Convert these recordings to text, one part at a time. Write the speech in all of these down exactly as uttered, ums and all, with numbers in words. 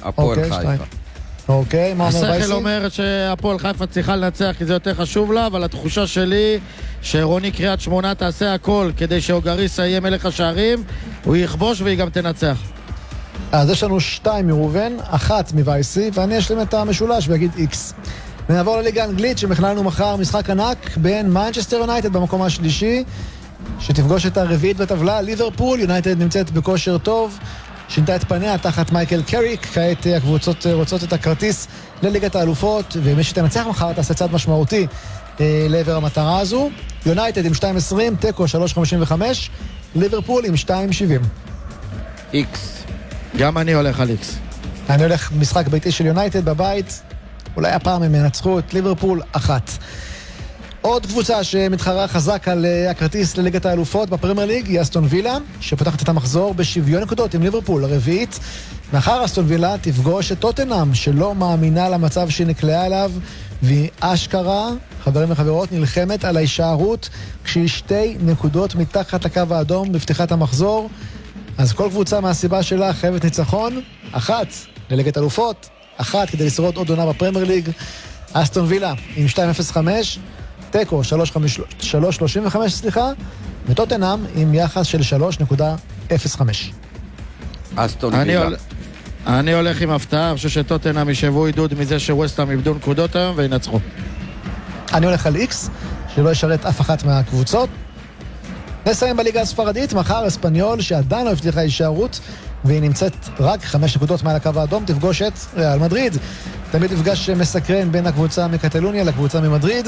הפועל אוקיי, חיפה. שתיים. אוקיי, מה אומר וייסי? השכל אומרת שהפועל חיפה צריכה לנצח כי זה יותר חשוב לה, אבל התחושה שלי שרוני קריית שמונה תעשה הכל כדי שאוגריסה יהיה מלך השערים, הוא יכבוש והיא גם תנצח. אז יש לנו שתיים מראובן, אחת מווייסי, ואני אשלים את המשולש ואגיד איקס. ונעבור לליגה האנגלית שמכללנו מחר משחק ענק בין מנצ'סטר יונייטד במקום השלישי, שתפגוש את הרביעית בטבלה, ליברפול. יונייטד נמצאת בכושר טוב, שינתה את פניה תחת מייקל קריק, כעת הקבוצות רוצות את הכרטיס לליגת האלופות, ומי שתנצח מחר תעשה צעד משמעותי אה, לעבר המטרה הזו. יונייטד עם שתיים עשרים, טקו שלוש חמישים וחמש, ליברפול עם שתיים שבעים. איקס. גם אני הולך על איקס. אני הולך משחק ביתי של יונייטד בבית, אולי הפעם הם ינצחו את ליברפול אחת. עוד קבוצה שמתחרה חזק על הכרטיס לליגת האלופות בפרמייר ליג היא אסטון וילה, שפותחת את המחזור בשוויון נקודות עם ליברפול הרביעית. מאחר אסטון וילה תפגוש את טוטנהאם, שלא מאמינה למצב שהיא נקלעה אליו, והיא אשכרה, חברים וחברות, נלחמת על ההישארות כשהיא שתי נקודות מתחת לקו האדום בפתיחת המחזור. אז כל קבוצה מהסיבה שלה חייבת ניצחון, אחת לליגת אלופות, אחת כדי לשרוד עוד עונה בפרמייר ליג. אסטון וילה עם שתיים אפס חמש, טקו שלוש שלושים וחמש, סליחה, וטוטנהאם עם יחס של שלוש נקודה אפס חמש. אסטון אני וילה. הול- אני הולך עם הפתעה, אני חושב שטוטנהאם ישבו עידוד מזה שווסטהאם איבדו נקודות היום וינצחו. אני הולך על איקס, שלא ישרת אף אחת מהקבוצות. נסיים בליגה הספרדית, מחר אספניול שעדיין לא הבטיחה הישארות, והיא נמצאת רק חמש נקודות מעל הקו האדום, תפגוש את ריאל מדריד. תמיד מפגש מסקרן בין הקבוצה מקטלוניה לקבוצה ממדריד.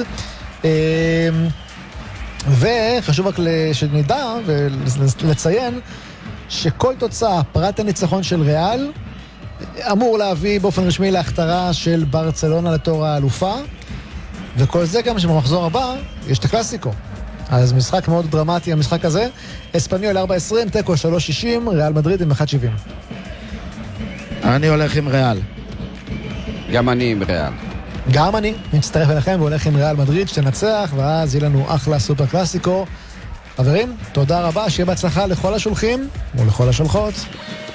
וחשוב רק שנדע ולציין שכל תוצאה פרט הניצחון של ריאל אמור להביא באופן רשמי להכתרה של ברצלונה לתור האלופה, וכל זה גם שבמחזור הבא יש את הקלאסיקו. אז משחק מאוד דרמטי המשחק הזה. אספניול ארבע עשרים, טקו שלוש שישים, ריאל מדריד עם אחת שבעים. אני הולך עם ריאל. גם אני עם ריאל. גם אני מצטרף אליכם והולך עם ריאל מדריד שתנצח, ואז יהיה לנו אחלה סופר קלאסיקו. חברים, תודה רבה, שיהיה בהצלחה לכל השולחים ולכל השולחות.